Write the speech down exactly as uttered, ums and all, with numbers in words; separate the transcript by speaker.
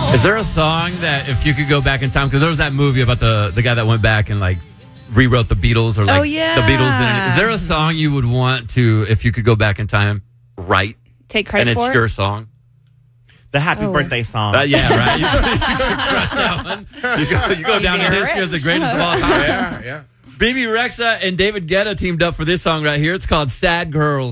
Speaker 1: Is there a song that if you could go back in time, because there was that movie about the, the guy that went back and like rewrote the Beatles or like
Speaker 2: oh, yeah.
Speaker 1: the Beatles did it. Is there a song you would want to, if you could go back in time, write?
Speaker 2: Take credit
Speaker 1: and
Speaker 2: for
Speaker 1: it's
Speaker 2: it?
Speaker 1: your song?
Speaker 3: The Happy
Speaker 2: Oh.
Speaker 3: Birthday song.
Speaker 1: Uh, yeah, right. You, you, crush that one. You go, you go down in history as the greatest of all time.
Speaker 4: Yeah, yeah.
Speaker 1: B B Rexa and David Guetta teamed up for this song right here. It's called Sad Girls.